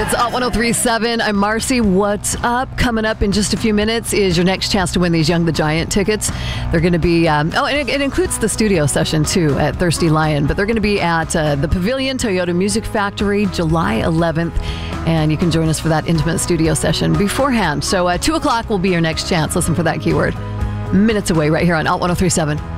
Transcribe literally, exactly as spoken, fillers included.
It's Alt one oh three point seven. I'm Marcy. What's up? Coming up in just a few minutes is your next chance to win these Young the Giant tickets. They're going to be, um, oh, and it, it includes the studio session too at Thirsty Lion, but they're going to be at uh, the Pavilion Toyota Music Factory July eleventh, and you can join us for that intimate studio session beforehand. So uh, two o'clock will be your next chance. Listen for that keyword. Minutes away right here on Alt one oh three point seven.